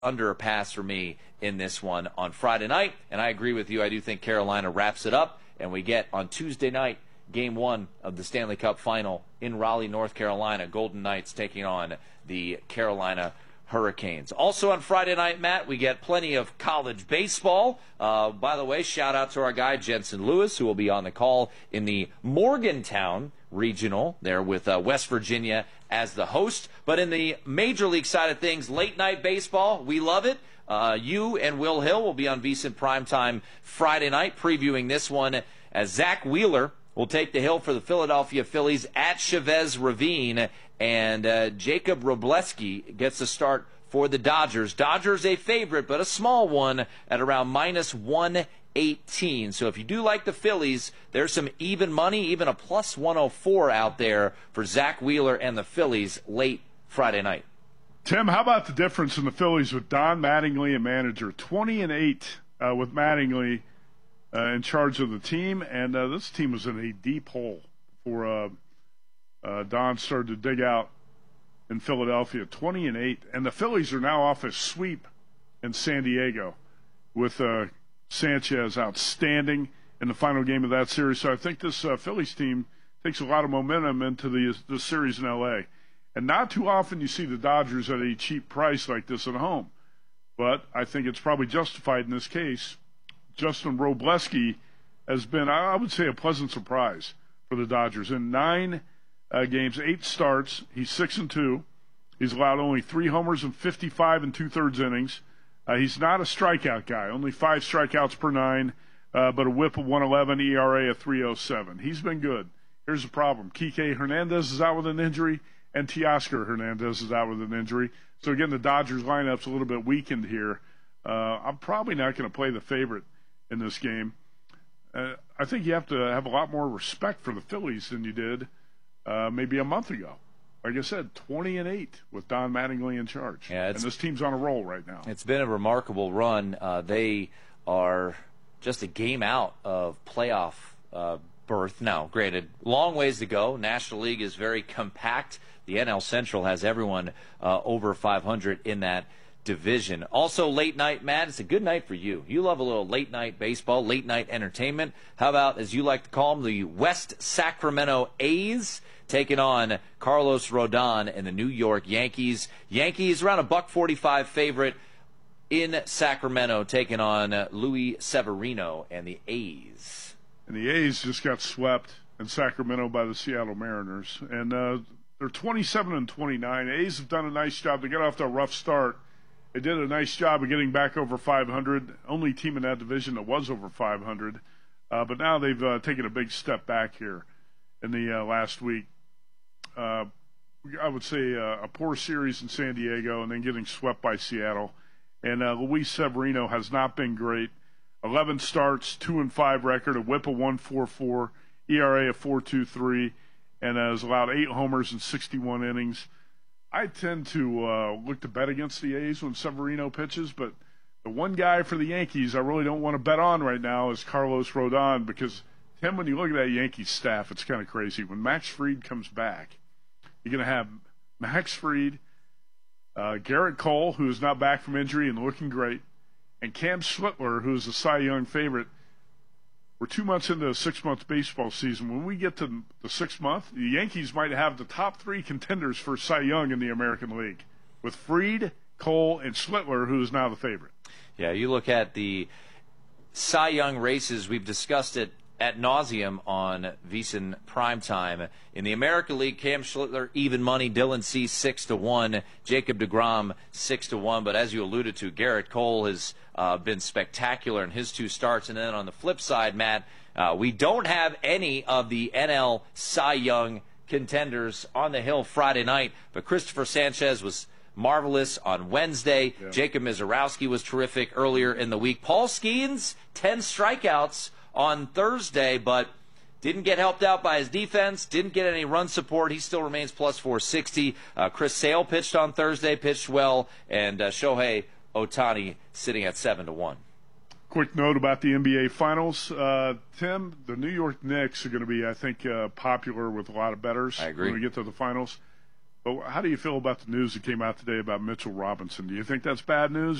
under a pass for me in this one on Friday night. And I agree with you. I do think Carolina wraps it up, and we get on Tuesday night Game 1 of the Stanley Cup Final in Raleigh, North Carolina. Golden Knights taking on the Carolina Hurricanes. Also on Friday night, Matt, we get plenty of college baseball. By the way, shout out to our guy Jensen Lewis, who will be on the call in the Morgantown Regional there with West Virginia as the host. But in the Major League side of things, late night baseball, we love it. You and Will Hill will be on VSiN Primetime Friday night previewing this one as Zach Wheeler will take the hill for the Philadelphia Phillies at Chavez Ravine, and Jacob Robleski gets the start for the Dodgers. Dodgers a favorite, but a small one at around minus 118. So if you do like the Phillies, there's some even money, even a plus 104 out there for Zach Wheeler and the Phillies late Friday night. Tim, how about the difference in the Phillies with Don Mattingly and manager? 20-8 with Mattingly in charge of the team, and this team was in a deep hole before Don started to dig out in Philadelphia. 20-8, and the Phillies are now off a sweep in San Diego with Sanchez outstanding in the final game of that series. So I think this Phillies team takes a lot of momentum into the series in L.A. And not too often you see the Dodgers at a cheap price like this at home, but I think it's probably justified in this case. Justin Robleski has been, I would say, a pleasant surprise for the Dodgers. In 9 games, 8 starts, he's 6-2. He's allowed only 3 homers and 55 2/3 innings. He's not a strikeout guy, only 5 strikeouts per 9, but a whip of 111, ERA of 3.07. He's been good. Here's the problem. Kike Hernandez is out with an injury, and Teoscar Hernandez is out with an injury. So, again, the Dodgers lineup's a little bit weakened here. I'm probably not going to play the favorite in this game. I think you have to have a lot more respect for the Phillies than you did maybe a month ago. Like I said, 20-8 with Don Mattingly in charge. Yeah, and this team's on a roll right now. It's been a remarkable run. They are just a game out of playoff berth. Now, granted, long ways to go. National League is very compact. The NL Central has everyone over 500 in that division. Also, late night, Matt, it's a good night for you. You love a little late night baseball, late night entertainment. How about, as you like to call them, the West Sacramento A's taking on Carlos Rodon and the New York Yankees. Yankees around a $1.45 favorite in Sacramento, taking on Luis Severino and the A's. And the A's just got swept in Sacramento by the Seattle Mariners. And they're 27-29. A's have done a nice job. They got off to a rough start. They did a nice job of getting back over 500. Only team in that division that was over 500. But now they've taken a big step back here in the last week. I would say a poor series in San Diego and then getting swept by Seattle. And Luis Severino has not been great. 11 starts, 2-5 record, a whip of 1.44, ERA of 4.23, and has allowed 8 homers in 61 innings. I tend to look to bet against the A's when Severino pitches, but the one guy for the Yankees I really don't want to bet on right now is Carlos Rodon because, Tim, when you look at that Yankees staff, it's kind of crazy. When Max Fried comes back, you're going to have Max Fried, Garrett Cole, who is not back from injury and looking great, and Cam Schlittler, who is a Cy Young favorite. We're 2 months into a 6-month baseball season. When we get to the 6th month, the Yankees might have the top 3 contenders for Cy Young in the American League with Fried, Cole, and Schlittler, who is now the favorite. Yeah, you look at the Cy Young races. We've discussed it ad nauseum on VSiN Primetime. In the American League, Cam Schlittler, even money. Dylan Cease, 6-1. Jacob deGrom, 6-1. But as you alluded to, Garrett Cole has been spectacular in his 2 starts. And then on the flip side, Matt, we don't have any of the NL Cy Young contenders on the hill Friday night. But Christopher Sanchez was marvelous on Wednesday. Yeah. Jacob Mizorowski was terrific earlier in the week. Paul Skeens, 10 strikeouts on Thursday, but didn't get helped out by his defense, didn't get any run support. He still remains plus 460. Chris Sale pitched on Thursday, pitched well, and Shohei Ohtani sitting at 7-1. Quick note about the NBA Finals. Tim, the New York Knicks are going to be, I think, popular with a lot of bettors. I agree. When we get to the finals. But how do you feel about the news that came out today about Mitchell Robinson? Do you think that's bad news?